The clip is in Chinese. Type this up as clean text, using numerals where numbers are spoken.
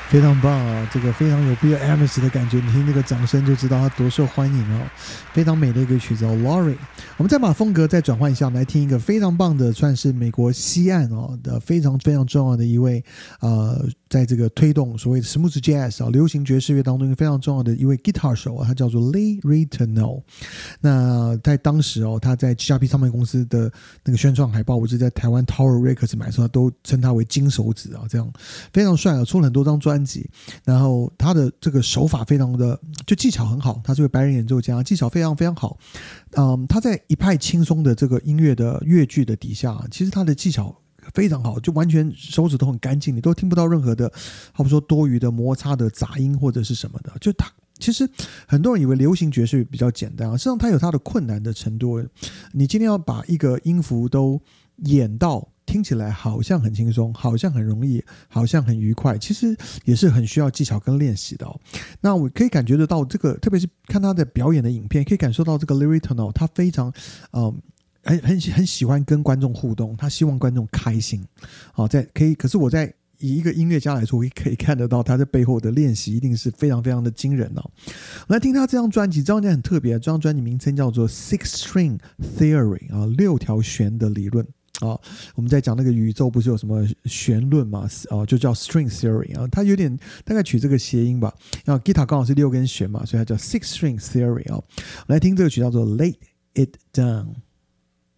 非常棒啊！这个非常有 Bill Evans 的感觉，你听那个掌声就知道他多受欢迎哦。非常美的一个曲子哦 ，Laurie。我们再把风格再转换一下，我们来听一个非常棒的，算是美国西岸的非常非常重要的一位在这个推动所谓的 smooth jazz 流行爵士乐当中一个非常重要的一位 guitar 手他叫做 Lee Ritenour。那在当时他在 GRP 唱片公司的那个宣传海报，我是在台湾 Tower Records 买的时候，都称他为金手指这样非常帅出了很多张专辑。然后他的这个手法非常的就技巧很好，他是位白人演奏家，技巧非常非常好。他在一派轻松的这个音乐的乐句的底下，其实他的技巧非常好，就完全手指都很干净，你都听不到任何的好比说多余的摩擦的杂音或者是什么的。就他其实很多人以为流行爵士比较简单实际上它有它的困难的程度。你今天要把一个音符都演到听起来好像很轻松，好像很容易，好像很愉快，其实也是很需要技巧跟练习的那我可以感觉得到这个，特别是看他的表演的影片，可以感受到这个 Lee Ritenour 他非常很喜欢跟观众互动，他希望观众开心可是我在以一个音乐家来说，我可以看得到他在背后的练习一定是非常非常的惊人我们来听他这张专辑，这张专辑很特别，这张专辑名称叫做 Six String Theory 六条弦的理论我们在讲那个宇宙不是有什么弦论嘛就叫 String Theory 它有点大概取这个谐音吧，guitar 刚好是6根弦嘛，所以它叫 Six String Theory 我们来听这个曲叫做 Lay It Down。